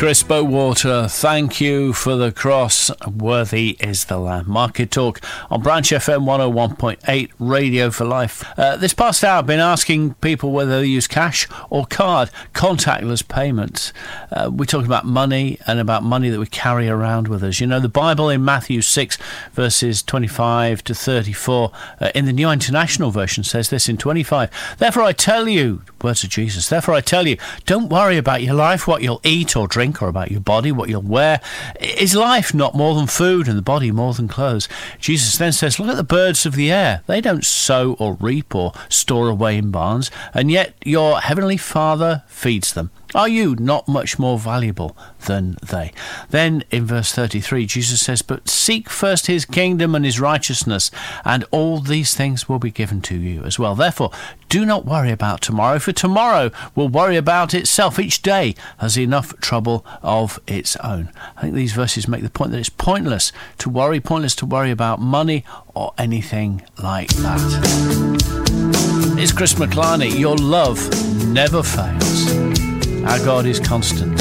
Chris Bowater, thank you for the cross. Worthy is the Lamb. Market Talk on Branch FM 101.8 Radio for Life. This past hour, I've been asking people whether they use cash or card, contactless payments. We're talking about money and about money that we carry around with us. You know, the Bible in Matthew 6, verses 25 to 34, in the New International Version says this in 25. Therefore I tell you, words of Jesus, therefore I tell you, don't worry about your life, what you'll eat or drink, or about your body, what you'll wear. Is life not more than food, and the body more than clothes? Jesus then says, look at the birds of the air. They don't sow or reap or store away in barns, and yet your heavenly Father feeds them. Are you not much more valuable than they? Then in verse 33, Jesus says, but seek first his kingdom and his righteousness, and all these things will be given to you as well. Therefore, do not worry about tomorrow, for tomorrow will worry about itself. Each day has enough trouble of its own. I think these verses make the point that it's pointless to worry about money or anything like that. It's Chris McClarney. Your love never fails. Our God is constant.